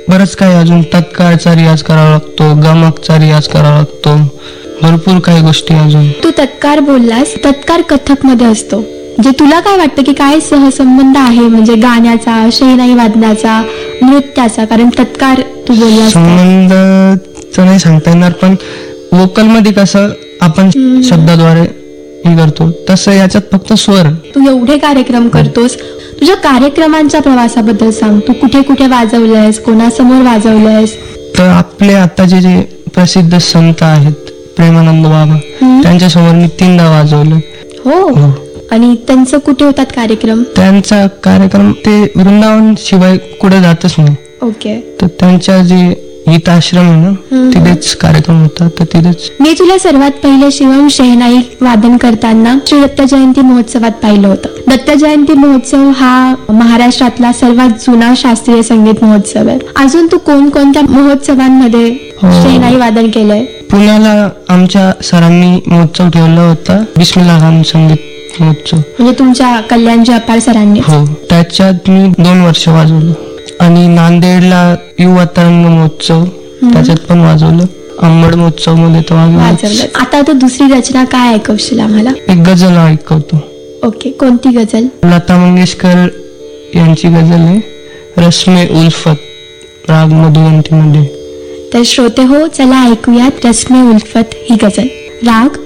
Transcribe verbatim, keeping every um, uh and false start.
बरंच काही अजून तत्काळचा रियाज करावा लागतो, गमकचा रियाज करावा लागतो, भरपूर काही गोष्टी अजून. तू तत्कार बोललास, तत्कार कथक मध्ये असतो. म्हणजे तुला काय वाटतं की काय सहसंबंध आहे म्हणजे गाण्याचा, शहनाई वादनाचा, नृत्याचा? कारण तत्कार तू बोललास. संबंध तर नाही सांगता येणार, पण वोकल मध्ये कसं आपण शब्दाद्वारे हे करतो तसं याच्यात फक्त स्वर. तू एवढे कार्यक्रम करतोस, तुझ्या कार्यक्रमांच्या प्रवासाबद्दल सांग. तू कुठे कुठे वाजवलंयस, कोणासमोर वाजवलंयस? तर आपले आताचे जे प्रसिद्ध संत आहेत प्रेमानंद बाबा, त्यांच्या समोर मी तीनदा वाजवलं. हो. आणि त्यांचं कुठे होतात कार्यक्रम? त्यांचा कार्यक्रम ते वृंदावन शिवाय कुठे जातच नाही. ओके. तर त्यांच्या जे गीत आश्रम आहे ना, तिथेच कार्यक्रम होता. तर तिथेच मी तुला सर्वात पहिले शिवम शहनाई वादन करताना श्री दत्त जयंती महोत्सवात पाहिलं होतं. दत्त जयंती महोत्सव हा महाराष्ट्रातला सर्वात जुना शास्त्रीय संगीत महोत्सव आहे. अजून तू कोणकोणत्या महोत्सवांमध्ये शहनाई वादन केलंय? पुण्याला आमच्या सरांनी महोत्सव ठेवला होता, बिस्मिल्ला खान संगीत महोत्सव. म्हणजे तुमच्या कल्याणजी अपार सरांनी? हो. त्याच्यात मी दोन वर्ष वाजवलं. आणि नांदेडला युवा तरंग महोत्सव, त्याच्यात पण वाजवलं. अंबड महोत्सव मध्ये तर वाजवलं. आता तर दुसरी रचना काय ऐकवशील आम्हाला? एक गझल ऐकवतो. ओके. कोणती गझल? लता मंगेशकर यांची गझल आहे, रस्मे उल्फत, राग मधुवंती मध्ये. तर श्रोते हो, चला ऐकूयात रस्मे उल्फत ही गझल. राग